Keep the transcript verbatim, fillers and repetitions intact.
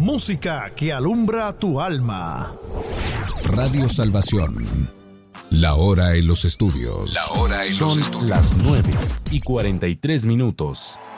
Música que alumbra tu alma. Radio Salvación. La hora en los estudios. La hora en Son los estudios. las nueve y cuarenta y tres minutos.